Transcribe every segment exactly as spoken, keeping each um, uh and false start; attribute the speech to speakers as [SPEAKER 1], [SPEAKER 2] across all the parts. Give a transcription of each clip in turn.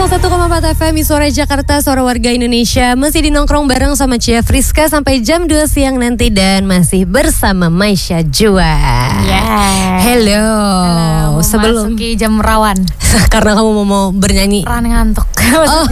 [SPEAKER 1] seratus satu koma empat F M Suara Jakarta, suara warga Indonesia. Masih di nongkrong bareng sama Cia Friska sampai jam dua siang nanti. Dan masih bersama Maisha Juan.
[SPEAKER 2] Yeah.
[SPEAKER 1] Hello,
[SPEAKER 2] Halo.
[SPEAKER 1] Sebelum
[SPEAKER 2] Masuki jam rawan.
[SPEAKER 1] Karena kamu mau, mau bernyanyi.
[SPEAKER 2] Ran ngantuk.
[SPEAKER 1] Oh.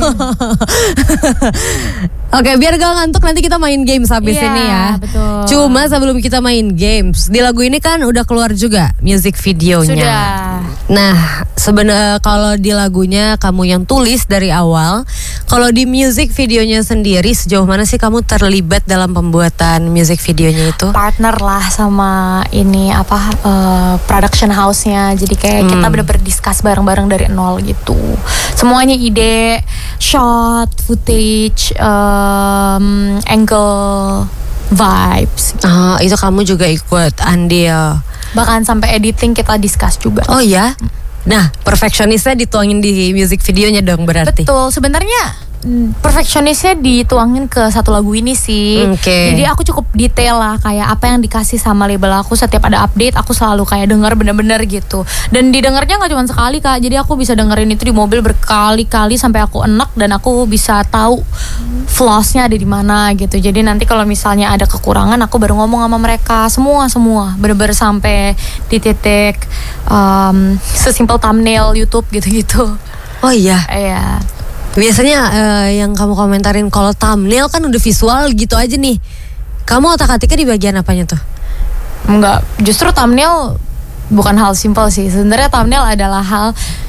[SPEAKER 1] Oke, biar gak ngantuk nanti kita main games habis
[SPEAKER 2] yeah,
[SPEAKER 1] ini ya.
[SPEAKER 2] Betul.
[SPEAKER 1] Cuma sebelum kita main games, di lagu ini kan udah keluar juga music videonya.
[SPEAKER 2] Sudah.
[SPEAKER 1] Nah, sebenarnya kalau di lagunya kamu yang tulis dari awal, kalau di music videonya sendiri sejauh mana sih kamu terlibat dalam pembuatan music videonya itu?
[SPEAKER 2] Partner lah sama ini apa uh, production house-nya. Jadi kayak
[SPEAKER 1] Hmm.
[SPEAKER 2] kita bener-bener discuss bareng-bareng dari nol gitu. Semuanya ide, shot, footage, um, angle, vibes.
[SPEAKER 1] Oh, itu kamu juga ikut andil.
[SPEAKER 2] Bahkan sampai editing kita discuss juga.
[SPEAKER 1] Oh ya? Nah, perfeksionisnya dituangin di music videonya dong berarti.
[SPEAKER 2] Betul, sebenarnya perfeksionisnya dituangin ke satu lagu ini sih.
[SPEAKER 1] Oke.
[SPEAKER 2] Jadi aku cukup detail lah, kayak apa yang dikasih sama label aku. Setiap ada update aku selalu kayak denger bener-bener gitu. Dan didengarnya gak cuma sekali Kak. Jadi aku bisa dengerin itu di mobil berkali-kali sampai aku enak. Dan aku bisa tahu flaws-nya ada di mana gitu. Jadi nanti kalau misalnya ada kekurangan, aku baru ngomong sama mereka. Semua-semua bener-bener sampai di titik um, sesimpel thumbnail YouTube gitu-gitu.
[SPEAKER 1] Oh iya.
[SPEAKER 2] Iya.
[SPEAKER 1] Biasanya uh, yang kamu komentarin kalau thumbnail kan udah visual gitu aja nih. Kamu otak-atiknya di bagian apanya tuh?
[SPEAKER 2] Enggak, justru thumbnail bukan hal simpel sih. Sebenarnya thumbnail adalah hal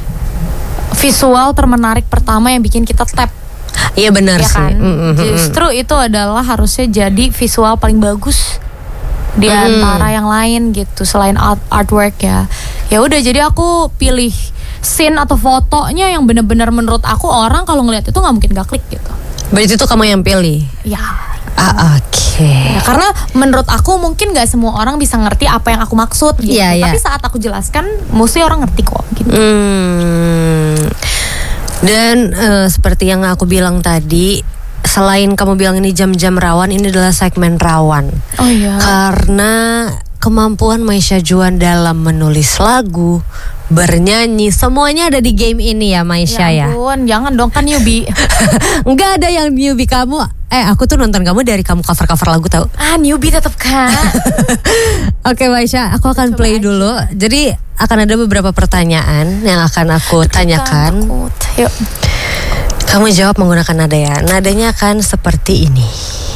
[SPEAKER 2] visual termenarik pertama yang bikin kita tap.
[SPEAKER 1] Iya benar
[SPEAKER 2] Ya
[SPEAKER 1] sih.
[SPEAKER 2] kan?
[SPEAKER 1] Mm-hmm.
[SPEAKER 2] Justru itu adalah harusnya jadi visual paling bagus di
[SPEAKER 1] Mm.
[SPEAKER 2] antara yang lain gitu, selain art artwork ya. Ya udah, jadi aku pilih scene atau fotonya yang benar-benar menurut aku orang kalau ngeliat itu nggak mungkin gak klik gitu.
[SPEAKER 1] Berarti itu kamu yang pilih.
[SPEAKER 2] Ya.
[SPEAKER 1] Ah, oke. Okay.
[SPEAKER 2] Ya, karena menurut aku mungkin gak semua orang bisa ngerti apa yang aku maksud gitu.
[SPEAKER 1] Iya, iya.
[SPEAKER 2] Tapi saat aku jelaskan, mesti orang ngerti kok gitu.
[SPEAKER 1] Hmm. Dan uh, seperti yang aku bilang tadi, selain kamu bilang ini jam-jam rawan, ini adalah segmen rawan.
[SPEAKER 2] Oh iya.
[SPEAKER 1] Karena kemampuan Maisha Juan dalam menulis lagu, bernyanyi, semuanya ada di game ini ya Maisha ya.
[SPEAKER 2] Ya ampun, jangan dong, kan newbie.
[SPEAKER 1] Enggak ada yang newbie kamu. Eh, aku tuh nonton kamu dari kamu cover-cover lagu tau.
[SPEAKER 2] Ah, newbie tetap Kak.
[SPEAKER 1] Oke Maisha, aku akan
[SPEAKER 2] Coba
[SPEAKER 1] play
[SPEAKER 2] aja.
[SPEAKER 1] dulu. Jadi akan ada beberapa pertanyaan yang akan aku tanyakan.
[SPEAKER 2] Takut. Yuk.
[SPEAKER 1] Kamu jawab menggunakan nada ya. Nadanya akan seperti ini.